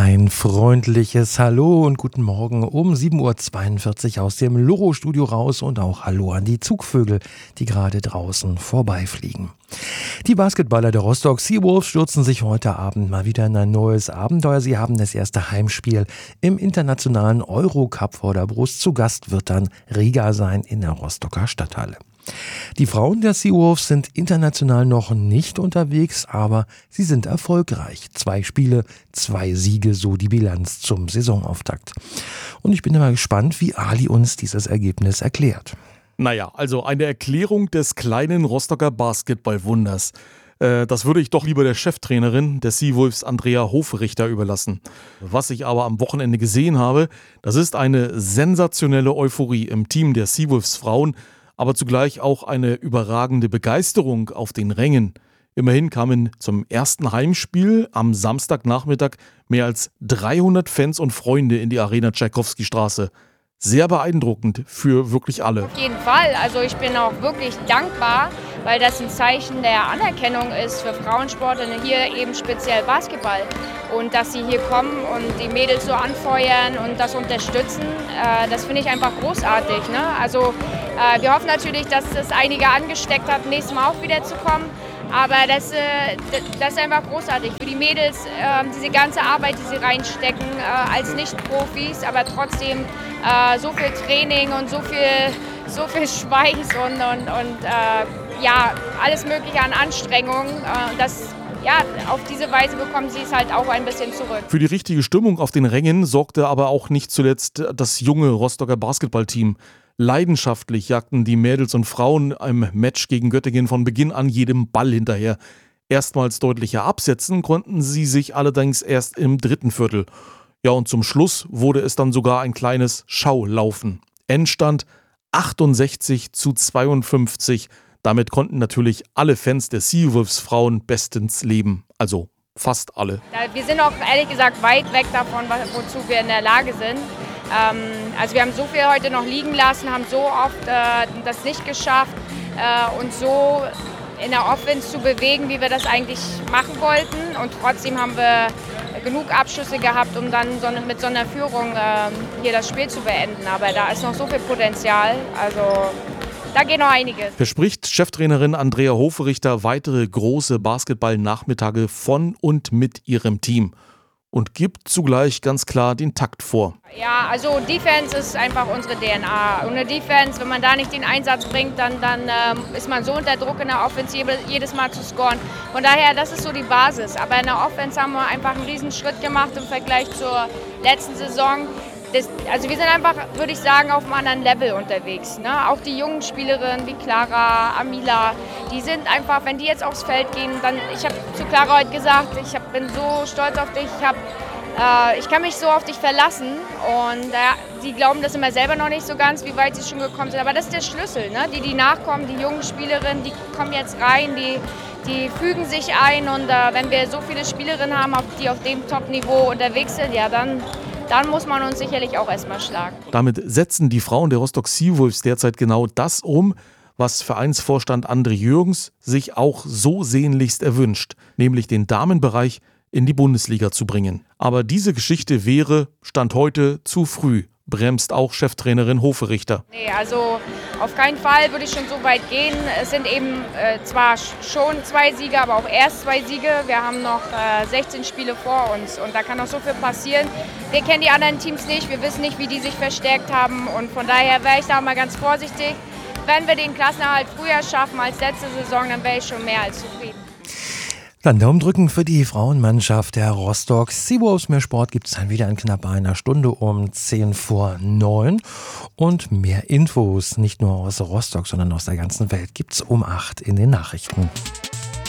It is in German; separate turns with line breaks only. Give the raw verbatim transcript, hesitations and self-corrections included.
Ein freundliches Hallo und guten Morgen um sieben Uhr zweiundvierzig aus dem Loro-Studio raus und auch Hallo an die Zugvögel, die gerade draußen vorbeifliegen. Die Basketballer der Rostock Seawolves stürzen sich heute Abend mal wieder in ein neues Abenteuer. Sie haben das erste Heimspiel im internationalen Eurocup vor der Brust. Zu Gast wird dann Riga sein in der Rostocker Stadthalle. Die Frauen der Seawolves sind international noch nicht unterwegs, aber sie sind erfolgreich. Zwei Spiele, zwei Siege, so die Bilanz zum Saisonauftakt. Und ich bin immer gespannt, wie Ali uns dieses Ergebnis erklärt.
Naja, also eine Erklärung des kleinen Rostocker Basketballwunders. Äh, das würde ich doch lieber der Cheftrainerin der Seawolves, Andrea Hofrichter, überlassen. Was ich aber am Wochenende gesehen habe, das ist eine sensationelle Euphorie im Team der Seawolves Frauen, aber zugleich auch eine überragende Begeisterung auf den Rängen. Immerhin kamen zum ersten Heimspiel am Samstagnachmittag mehr als dreihundert Fans und Freunde in die Arena Tschaikowski-Straße. Sehr beeindruckend für wirklich alle.
Auf jeden Fall. Also ich bin auch wirklich dankbar, weil das ein Zeichen der Anerkennung ist für Frauensport und hier eben speziell Basketball. Und dass sie hier kommen und die Mädels so anfeuern und das unterstützen, äh, das finde ich einfach großartig. Ne? Also äh, wir hoffen natürlich, dass es einige angesteckt hat, nächstes Mal auch wieder zu kommen. Aber das, äh, das ist einfach großartig für die Mädels, äh, diese ganze Arbeit, die sie reinstecken äh, als Nicht-Profis, aber trotzdem äh, so viel Training und so viel, so viel Schweiß und, und, und äh, ja, alles Mögliche an Anstrengungen. Äh, das, ja, auf diese Weise bekommen sie es halt auch ein bisschen zurück.
Für die richtige Stimmung auf den Rängen sorgte aber auch nicht zuletzt das junge Rostocker Basketballteam. Leidenschaftlich jagten die Mädels und Frauen im Match gegen Göttingen von Beginn an jedem Ball hinterher. Erstmals deutlicher absetzen konnten sie sich allerdings erst im dritten Viertel. Ja, und zum Schluss wurde es dann sogar ein kleines Schaulaufen. Endstand achtundsechzig zu zweiundfünfzig. Damit konnten natürlich alle Fans der Seawolves Frauen bestens leben. Also fast alle.
Wir sind auch ehrlich gesagt weit weg davon, wozu wir in der Lage sind. Ähm, also wir haben so viel heute noch liegen lassen, haben so oft äh, das nicht geschafft, äh, uns so in der Offense zu bewegen, wie wir das eigentlich machen wollten. Und trotzdem haben wir genug Abschlüsse gehabt, um dann so eine, mit so einer Führung äh, hier das Spiel zu beenden. Aber da ist noch so viel Potenzial, also da geht noch einiges.
Verspricht Cheftrainerin Andrea Hofrichter weitere große Basketball-Nachmittage von und mit ihrem Team. Und gibt zugleich ganz klar den Takt vor.
Ja, also Defense ist einfach unsere D N A. Und eine Defense, wenn man da nicht den Einsatz bringt, dann, dann ähm, ist man so unter Druck in der Offensive, jedes Mal zu scoren. Von daher, das ist so die Basis. Aber in der Offense haben wir einfach einen riesen Schritt gemacht im Vergleich zur letzten Saison. Das, also wir sind einfach, würde ich sagen, auf einem anderen Level unterwegs. Ne? Auch die jungen Spielerinnen wie Clara, Amila, die sind einfach, wenn die jetzt aufs Feld gehen, dann, ich habe zu Clara heute gesagt, ich hab, bin so stolz auf dich, ich, hab, äh, ich kann mich so auf dich verlassen. Und äh, die glauben das immer selber noch nicht so ganz, wie weit sie schon gekommen sind. Aber das ist der Schlüssel, ne? Die, die nachkommen, die jungen Spielerinnen, die kommen jetzt rein, die, die fügen sich ein. Und äh, wenn wir so viele Spielerinnen haben, die auf dem Top-Niveau unterwegs sind, ja dann... Dann muss man uns sicherlich auch erstmal schlagen.
Damit setzen die Frauen der Rostock Seawolves derzeit genau das um, was Vereinsvorstand André Jürgens sich auch so sehnlichst erwünscht, nämlich den Damenbereich in die Bundesliga zu bringen. Aber diese Geschichte wäre, Stand heute, zu früh, bremst auch Cheftrainerin Hofrichter.
Nee, also auf keinen Fall würde ich schon so weit gehen. Es sind eben äh, zwar schon zwei Siege, aber auch erst zwei Siege. Wir haben noch äh, sechzehn Spiele vor uns und da kann noch so viel passieren. Wir kennen die anderen Teams nicht, wir wissen nicht, wie die sich verstärkt haben und von daher wäre ich da mal ganz vorsichtig. Wenn wir den Klassenerhalt früher schaffen als letzte Saison, dann wäre ich schon mehr als zufrieden.
Dann Daumen drücken für die Frauenmannschaft der Rostock Seawolves. Mehr Sport gibt es dann wieder in knapp einer Stunde um zehn vor neun. Und mehr Infos, nicht nur aus Rostock, sondern aus der ganzen Welt, gibt es um acht in den Nachrichten.